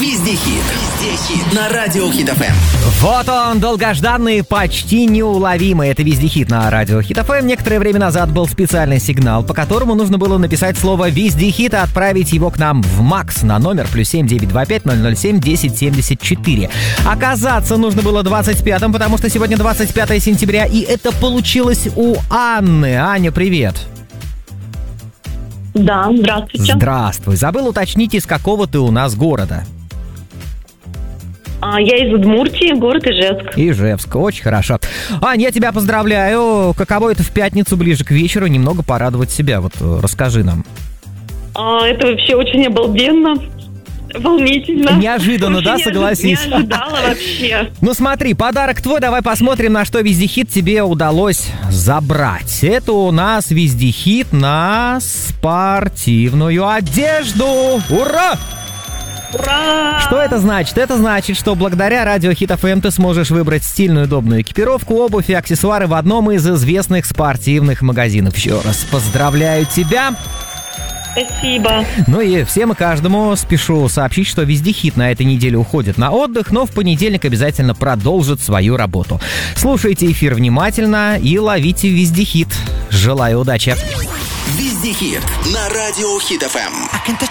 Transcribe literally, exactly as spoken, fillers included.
Везде хит. Везде хит. На радио Хит эф эм. Вот он, долгожданный, почти неуловимый. Это Везде хит на радио Хит эф эм. Некоторое время назад был специальный сигнал, по которому нужно было написать слово «Везде хит» и отправить его к нам в МАКС на номер плюс семь девять два пять ноль ноль семь десять семьдесят четыре. Оказаться нужно было двадцать пятым, потому что сегодня двадцать пятое сентября, и это получилось у Анны. Аня, привет. Да, здравствуйте. Здравствуй. Забыл уточнить, из какого ты у нас города? А, я из Удмуртии, город Ижевск. Ижевск, очень хорошо. Ань, я тебя поздравляю. Каково это в пятницу ближе к вечеру немного порадовать себя? Вот расскажи нам. А, это вообще очень обалденно, волнительно. Неожиданно, вообще да, не согласись? Не ожидала вообще. Ну смотри, подарок твой, давай посмотрим, на что вездехит тебе удалось забрать. Это у нас вездехит на спортивную одежду. Ура! Ура! Что это значит? Это значит, что благодаря радио Хит эф эм ты сможешь выбрать стильную, удобную экипировку, обувь и аксессуары в одном из известных спортивных магазинов. Еще раз поздравляю тебя. Спасибо. Ну и всем и каждому спешу сообщить, что Вездехит на этой неделе уходит на отдых, но в понедельник обязательно продолжит свою работу. Слушайте эфир внимательно и ловите Вездехит. Желаю удачи. Везде хит. На радио Хит эф эм.